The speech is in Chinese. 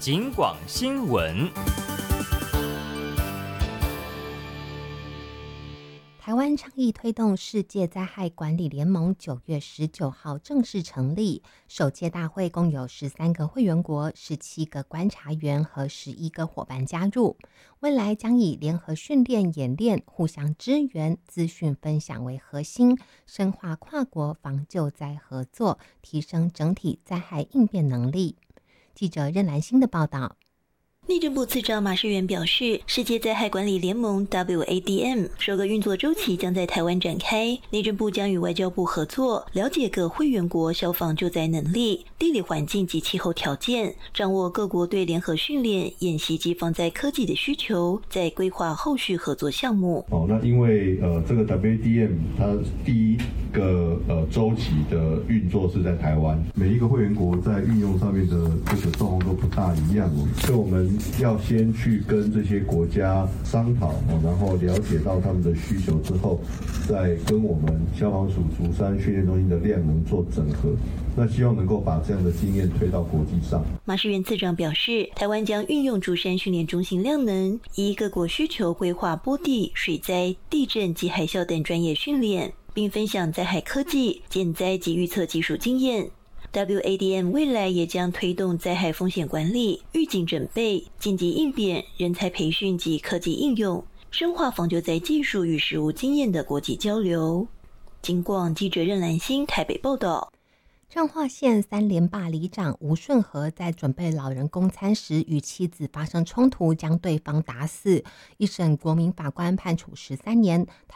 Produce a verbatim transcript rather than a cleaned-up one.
警广新闻。 台湾倡议推动世界灾害管理联盟九月十九号正式成立，首届大会共有十三个会员国、十七个观察员和十一个伙伴加入。未来将以联合训练演练、互相支援、资讯分享为核心，深化跨国防救灾合作，提升整体灾害应变能力。记者任兰欣的报道。 内政部次长马世元表示，世界灾害管理联盟 W A D M 首个运作周期将在台湾展开，内政部将与外交部合作，了解各会员国消防救灾能力、地理环境及气候条件，掌握各国对联合训练、演习及防灾科技的需求，再规划后续合作项目。 哦，那因为呃，这个 W A D M 它第一个呃周期的运作是在台湾，每一个会员国在运用上面的这个状况都不大一样哦，所以我们要先去跟这些国家商讨，然后了解到他们的需求之后，再跟我们消防署竹山训练中心的量能做整合，那希望能够把这样的经验推到国际上。 马世元次长表示，台湾将运用竹山训练中心量能，依各国需求规划波地、水灾、地震及海啸等专业训练，并分享灾害科技、减灾及预测技术经验。W A D M 未来也将推动灾害风险管理、预警准备、紧急应变、人才培训及科技应用，深化防救灾技术与实务经验的国际交流。警广记者任兰欣台北报道。 彰化县三连坝里长吴顺和在准备老人供餐时与妻子发生冲突，将对方打死，一审国民法官判处十三年。